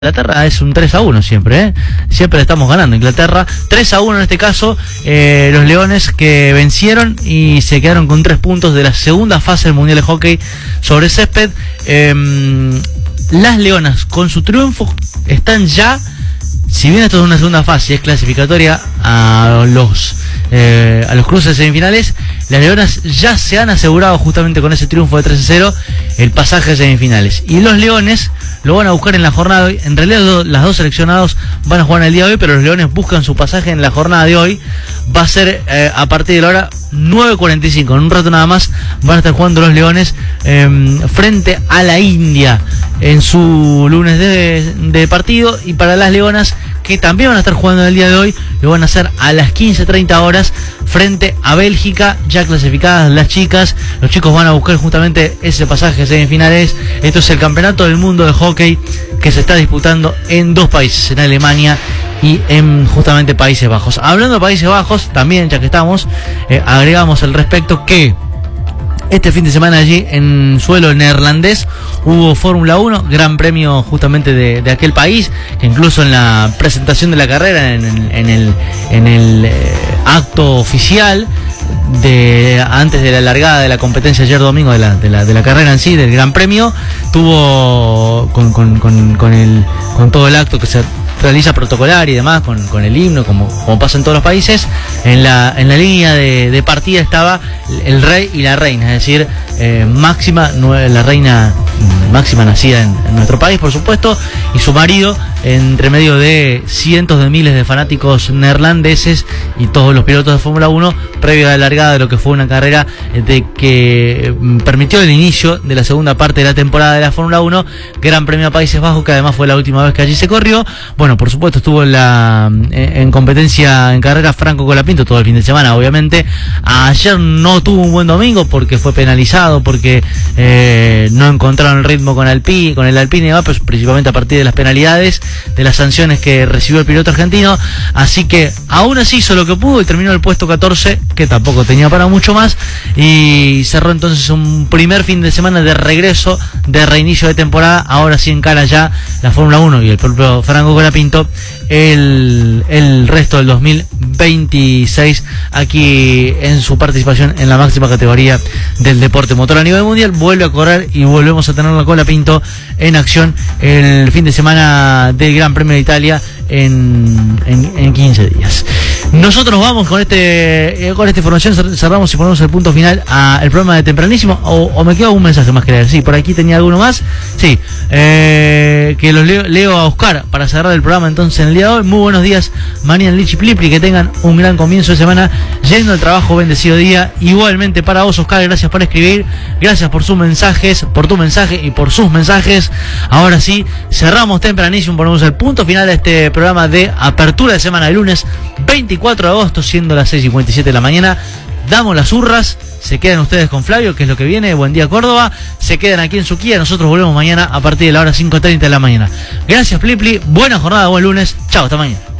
Inglaterra es un 3-1 siempre, ¿eh? Siempre le estamos ganando. Inglaterra 3-1 en este caso, los Leones que vencieron y se quedaron con 3 puntos de la segunda fase del Mundial de Hockey sobre césped. Las Leonas con su triunfo están ya, si bien esto es una segunda fase, es clasificatoria a los cruces semifinales. Las Leonas ya se han asegurado justamente con ese triunfo de 3-0 el pasaje a semifinales. Y los Leones lo van a buscar en la jornada de hoy. En realidad las dos seleccionados van a jugar en el día de hoy, pero los Leones buscan su pasaje en la jornada de hoy. Va a ser a partir de la hora 9:45. En un rato nada más van a estar jugando los Leones frente a la India en su lunes de partido. Y para las Leonas, que también van a estar jugando en el día de hoy, lo van a hacer a las 15:30 horas frente a Bélgica, ya clasificadas las chicas. Los chicos van a buscar justamente ese pasaje a semifinales. Esto es el campeonato del mundo de hockey que se está disputando en dos países, en Alemania y en justamente Países Bajos. Hablando de Países Bajos, también ya que estamos, agregamos al respecto que este fin de semana allí en suelo neerlandés hubo Fórmula 1, gran premio justamente de aquel país, que incluso en la presentación de la carrera, en el acto oficial, antes de la largada de la competencia ayer domingo de la carrera en sí, del gran premio, tuvo con todo el acto que se realiza protocolar y demás, con el himno, como pasa en todos los países. En la línea de partida estaba el rey y la reina, es decir, la reina máxima nacida en nuestro país, por supuesto, y su marido, entre medio de cientos de miles de fanáticos neerlandeses y todos los pilotos de Fórmula 1, previo a la largada de lo que fue una carrera que permitió el inicio de la segunda parte de la temporada de la Fórmula 1, Gran Premio a Países Bajos, que además fue la última vez que allí se corrió. Bueno, por supuesto estuvo en competencia en carrera Franco Colapinto todo el fin de semana, obviamente. Ayer no tuvo un buen domingo porque fue penalizado, porque no encontraron el ritmo con el Alpine y demás, pero principalmente a partir de las penalidades, de las sanciones que recibió el piloto argentino. Así que aún así hizo lo que pudo y terminó el puesto 14, que tampoco tenía para mucho más, y cerró entonces un primer fin de semana de regreso, de reinicio de temporada. Ahora sí encara ya la Fórmula 1 y el propio Franco Colapinto el resto del 2026 aquí en su participación en la máxima categoría del deporte motor a nivel mundial. Vuelve a correr y volvemos a tener a Colapinto en acción el fin de semana del Gran Premio de Italia en 15 días. Nosotros vamos con esta información, cerramos y ponemos el punto final al programa de tempranísimo. O me queda algún mensaje más que leer. Sí, por aquí tenía alguno más. Sí, que los leo a Oscar para cerrar el programa entonces en el día de hoy. Muy buenos días, Marian Lichi Plipli, que tengan un gran comienzo de semana, yendo al trabajo, bendecido día. Igualmente para vos, Oscar, gracias por escribir, gracias por sus mensajes, por tu mensaje y por sus mensajes. Ahora sí, cerramos tempranísimo, ponemos el punto final a este programa de apertura de semana de lunes 24 de agosto, siendo las 6:57 de la mañana. Damos las urras, se quedan ustedes con Flavio, que es lo que viene. Buen día, Córdoba. Se quedan aquí en su Kia. Nosotros volvemos mañana a partir de la hora 5:30 de la mañana. Gracias, Plipli. Buena jornada, buen lunes. Chao, hasta mañana.